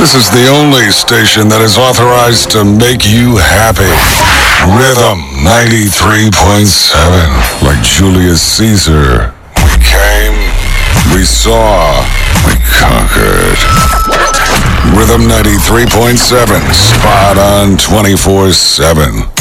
This is the only station that is authorized to make you happy. Rhythm 93.7. Like Julius Caesar. We came, we saw, we conquered. Rhythm 93.7. Spot on 24/7.